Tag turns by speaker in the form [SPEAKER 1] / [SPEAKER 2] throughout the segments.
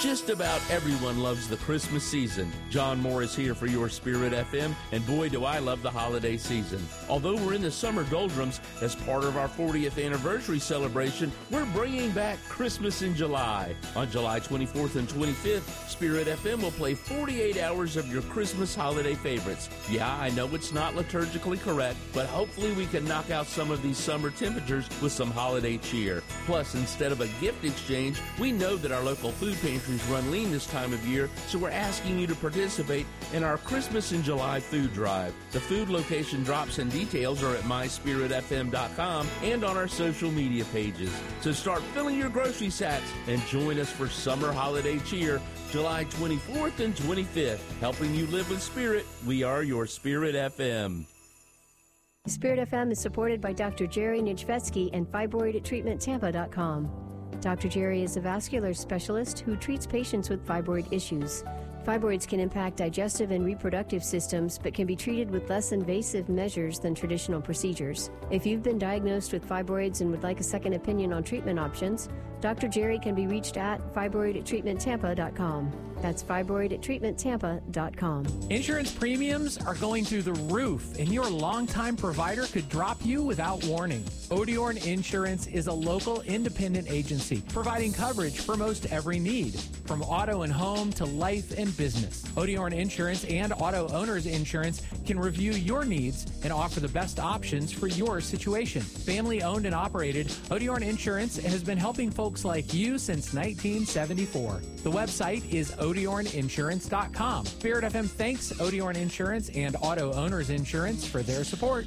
[SPEAKER 1] Just about everyone loves the Christmas season. John Moore is here for your Spirit FM, and boy, do I love the holiday season. Although we're in the summer doldrums, as part of our 40th anniversary celebration, we're bringing back Christmas in July. On July 24th and 25th, Spirit FM will play 48 hours of your Christmas holiday favorites. Yeah, I know it's not liturgically correct, but hopefully we can knock out some of these summer temperatures with some holiday cheer. Plus, instead of a gift exchange, we know that our local food pantries run lean this time of year, so we're asking you to participate in our Christmas in July food drive. The food location drops and details are at myspiritfm.com and on our social media pages. So start filling your grocery sacks and join us for summer holiday cheer, July 24th and 25th. Helping you live with Spirit, we are your Spirit FM.
[SPEAKER 2] Spirit FM is supported by Dr. Jerry Nijvetsky and fibroidtreatmenttampa.com. Dr. Jerry is a vascular specialist who treats patients with fibroid issues. Fibroids can impact digestive and reproductive systems, but can be treated with less invasive measures than traditional procedures. If you've been diagnosed with fibroids and would like a second opinion on treatment options, Dr. Jerry can be reached at fibroidtreatmenttampa.com. That's fibroidtreatmenttampa.com.
[SPEAKER 3] Insurance premiums are going through the roof, and your longtime provider could drop you without warning. Odiorn Insurance is a local independent agency providing coverage for most every need, from auto and home to life and business. Odiorn Insurance and Auto Owners Insurance can review your needs and offer the best options for your situation. Family owned and operated, Odiorn Insurance has been helping folks like you since 1974. The website is OdiornInsurance.com. Spirit FM thanks Odiorn Insurance and Auto Owners Insurance for their support.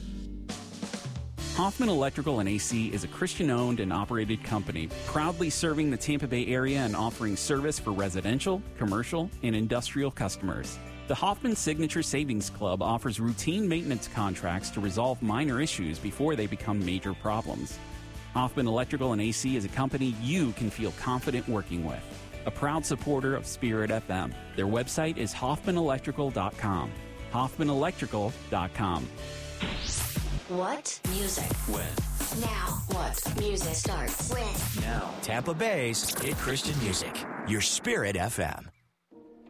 [SPEAKER 4] Hoffman Electrical and AC is a Christian-owned and operated company, proudly serving the Tampa Bay area and offering service for residential, commercial, and industrial customers. The Hoffman Signature Savings Club offers routine maintenance contracts to resolve minor issues before they become major problems. Hoffman Electrical and AC is a company you can feel confident working with. A proud supporter of Spirit FM. Their website is hoffmanelectrical.com. hoffmanelectrical.com.
[SPEAKER 5] What music?
[SPEAKER 6] When?
[SPEAKER 5] Now. What music starts? When?
[SPEAKER 6] Now. Tampa Bay's Hit Christian Music. Your Spirit FM.